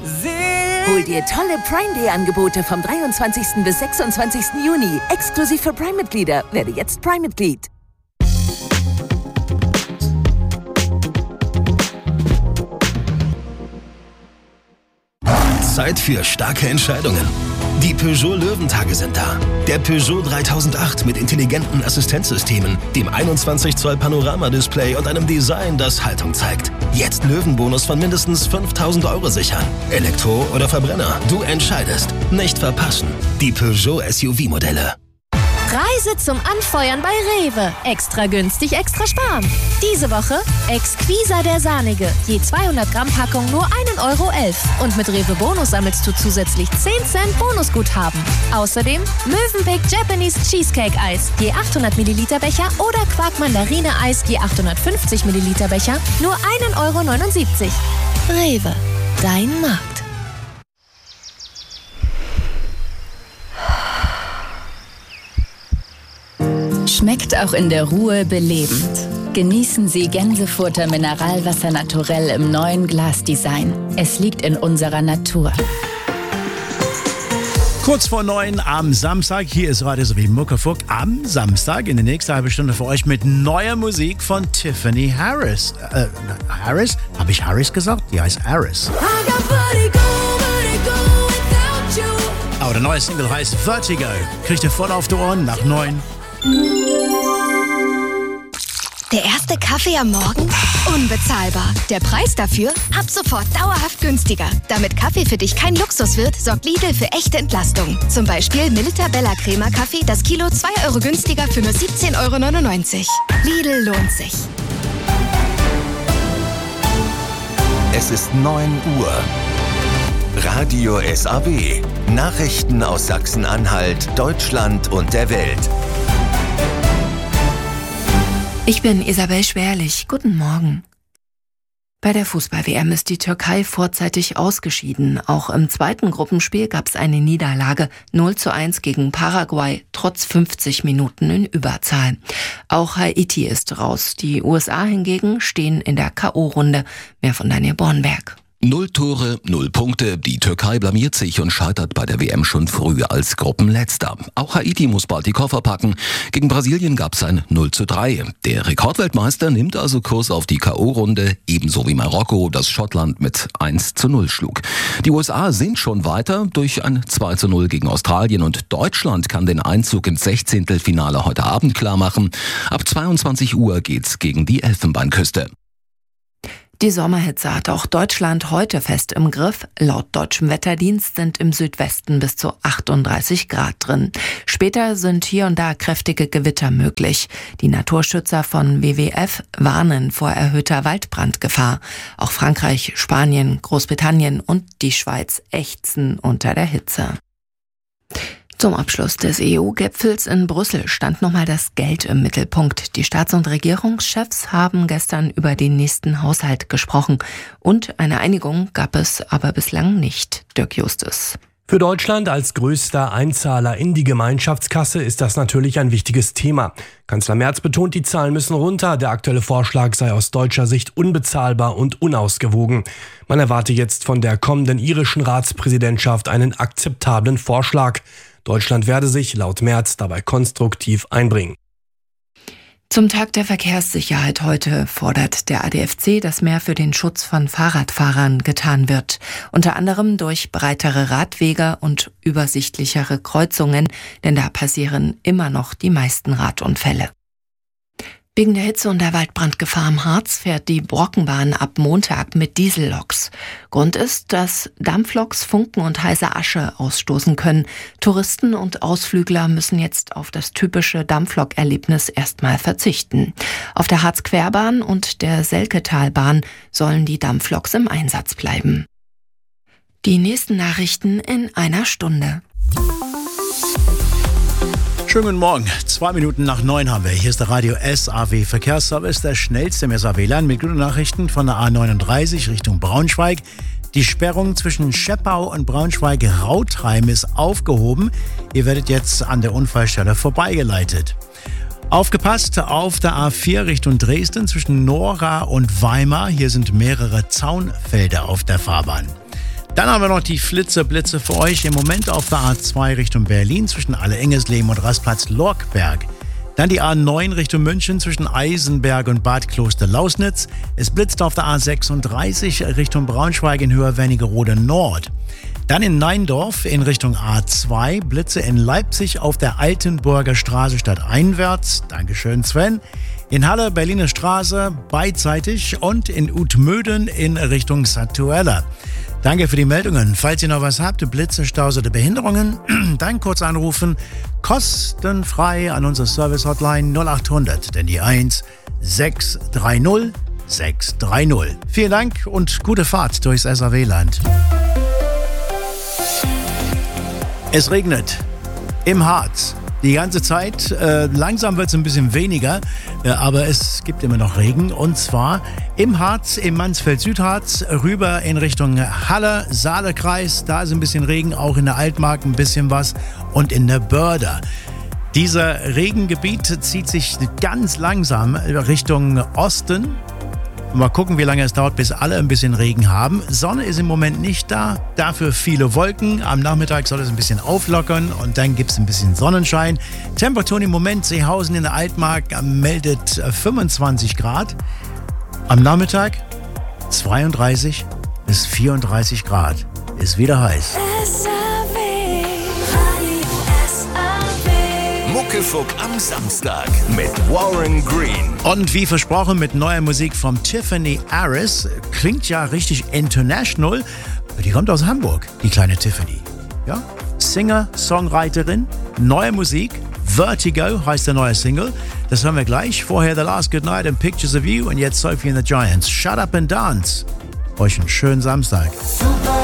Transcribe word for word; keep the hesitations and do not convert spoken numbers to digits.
Hol dir tolle Prime Day Angebote vom dreiundzwanzigsten bis sechsundzwanzigsten Juni. Exklusiv für Prime-Mitglieder. Werde jetzt Prime-Mitglied. Zeit für starke Entscheidungen. Die Peugeot Löwentage sind da. Der Peugeot dreitausendacht mit intelligenten Assistenzsystemen, dem einundzwanzig Zoll Panoramadisplay und einem Design, das Haltung zeigt. Jetzt Löwenbonus von mindestens fünftausend Euro sichern. Elektro oder Verbrenner, du entscheidest. Nicht verpassen. Die Peugeot S U V-Modelle. Reise zum Anfeuern bei Rewe. Extra günstig, extra sparen. Diese Woche Exquisa der Sahnige. Je zweihundert Gramm Packung nur ein Euro elf. Und mit Rewe Bonus sammelst du zusätzlich zehn Cent Bonusguthaben. Außerdem Mövenpick Japanese Cheesecake Eis. Je achthundert Milliliter Becher oder Quark Mandarine Eis. Je achthundertfünfzig Milliliter Becher. Nur ein Euro neunundsiebzig. Rewe. Dein Markt. Schmeckt auch in der Ruhe belebend. Genießen Sie Gänsefutter Mineralwasser naturell im neuen Glasdesign. Es liegt in unserer Natur. Kurz vor neun am Samstag, hier ist Radio sowie Muckefuck am Samstag in der nächsten halben Stunde für euch mit neuer Musik von Tiffany Harris. Äh, Harris? Habe ich Harris gesagt? Die heißt Harris. Aber der neue Single heißt Vertigo. Kriegt ihr voll auf die Ohren nach neun. Der erste Kaffee am Morgen? Unbezahlbar. Der Preis dafür? Ab sofort dauerhaft günstiger. Damit Kaffee für dich kein Luxus wird, sorgt Lidl für echte Entlastung. Zum Beispiel Milita Bella Crema Kaffee, das Kilo zwei Euro günstiger für nur siebzehn Euro neunundneunzig. Lidl lohnt sich. Es ist neun Uhr. Radio S A W. Nachrichten aus Sachsen-Anhalt, Deutschland und der Welt. Ich bin Isabel Schwerlich. Guten Morgen. Bei der Fußball-W M ist die Türkei vorzeitig ausgeschieden. Auch im zweiten Gruppenspiel gab es eine Niederlage, null zu eins gegen Paraguay, trotz fünfzig Minuten in Überzahl. Auch Haiti ist raus. Die U S A hingegen stehen in der K O-Runde. Mehr von Daniel Bornberg. Null Tore, null Punkte. Die Türkei blamiert sich und scheitert bei der W M schon früh als Gruppenletzter. Auch Haiti muss bald die Koffer packen. Gegen Brasilien gab es ein null zu drei. Der Rekordweltmeister nimmt also Kurs auf die K O-Runde, ebenso wie Marokko, das Schottland mit eins zu null schlug. Die U S A sind schon weiter durch ein zwei zu null gegen Australien und Deutschland kann den Einzug ins Sechzehntelfinale heute Abend klar machen. Ab zweiundzwanzig Uhr geht's gegen die Elfenbeinküste. Die Sommerhitze hat auch Deutschland heute fest im Griff. Laut deutschem Wetterdienst sind im Südwesten bis zu achtunddreißig Grad drin. Später sind hier und da kräftige Gewitter möglich. Die Naturschützer von W W F warnen vor erhöhter Waldbrandgefahr. Auch Frankreich, Spanien, Großbritannien und die Schweiz ächzen unter der Hitze. Zum Abschluss des E U-Gipfels in Brüssel stand nochmal das Geld im Mittelpunkt. Die Staats- und Regierungschefs haben gestern über den nächsten Haushalt gesprochen. Und eine Einigung gab es aber bislang nicht. Dirk Justus. Für Deutschland als größter Einzahler in die Gemeinschaftskasse ist das natürlich ein wichtiges Thema. Kanzler Merz betont, die Zahlen müssen runter. Der aktuelle Vorschlag sei aus deutscher Sicht unbezahlbar und unausgewogen. Man erwarte jetzt von der kommenden irischen Ratspräsidentschaft einen akzeptablen Vorschlag. Deutschland werde sich laut Merz dabei konstruktiv einbringen. Zum Tag der Verkehrssicherheit heute fordert der A D F C, dass mehr für den Schutz von Fahrradfahrern getan wird. Unter anderem durch breitere Radwege und übersichtlichere Kreuzungen, denn da passieren immer noch die meisten Radunfälle. Wegen der Hitze und der Waldbrandgefahr im Harz fährt die Brockenbahn ab Montag mit Dieselloks. Grund ist, dass Dampfloks Funken und heiße Asche ausstoßen können. Touristen und Ausflügler müssen jetzt auf das typische Dampflok-Erlebnis erstmal verzichten. Auf der Harz-Querbahn und der Selketalbahn sollen die Dampfloks im Einsatz bleiben. Die nächsten Nachrichten in einer Stunde. Schönen guten Morgen. Zwei Minuten nach neun haben wir. Hier ist der Radio S A W Verkehrsservice, der schnellste im S A W-Land mit guten Nachrichten von der A neununddreißig Richtung Braunschweig. Die Sperrung zwischen Scheppau und Braunschweig-Rautheim ist aufgehoben. Ihr werdet jetzt an der Unfallstelle vorbeigeleitet. Aufgepasst auf der A vier Richtung Dresden zwischen Nora und Weimar. Hier sind mehrere Zaunfelder auf der Fahrbahn. Dann haben wir noch die Flitze-Blitze für euch. Im Moment auf der A zwei Richtung Berlin zwischen Alle-Engesleben und Rastplatz Lorkberg. Dann die A neun Richtung München zwischen Eisenberg und Bad Kloster-Lausnitz. Es blitzt auf der A sechsunddreißig Richtung Braunschweig in Höhe Wernigerode Nord. Dann in Neindorf in Richtung A zwei, Blitze in Leipzig auf der Altenburger Straße stadteinwärts. Dankeschön, Sven. In Halle, Berliner Straße, beidseitig und in Utmöden in Richtung Satuella. Danke für die Meldungen. Falls ihr noch was habt, Blitze, Staus oder Behinderungen, dann kurz anrufen. Kostenfrei an unsere Service-Hotline null acht hundert, denn die eins sechs drei null sechs drei null. Vielen Dank und gute Fahrt durchs S A W-Land. Es regnet im Harz. Die ganze Zeit, äh, langsam wird es ein bisschen weniger, äh, aber es gibt immer noch Regen. Und zwar im Harz, im Mansfeld-Südharz, rüber in Richtung Halle, Saale-Kreis. Da ist ein bisschen Regen, auch in der Altmark ein bisschen was und in der Börder. Dieser Regengebiet zieht sich ganz langsam Richtung Osten. Mal gucken, wie lange es dauert, bis alle ein bisschen Regen haben. Sonne ist im Moment nicht da, dafür viele Wolken. Am Nachmittag soll es ein bisschen auflockern und dann gibt es ein bisschen Sonnenschein. Temperaturen im Moment, Seehausen in der Altmark meldet fünfundzwanzig Grad. Am Nachmittag zweiunddreißig bis vierunddreißig Grad. Ist wieder heiß. Muckefuck am Samstag mit Warren Green. Und wie versprochen mit neuer Musik von Tiffany Harris. Klingt ja richtig international. Die kommt aus Hamburg, die kleine Tiffany. Ja? Singer, Songwriterin, neue Musik. Vertigo heißt der neue Single. Das hören wir gleich. Vorher The Last Good Night and Pictures of You und jetzt Sophie and the Giants. Shut Up and Dance. Euch einen schönen Samstag.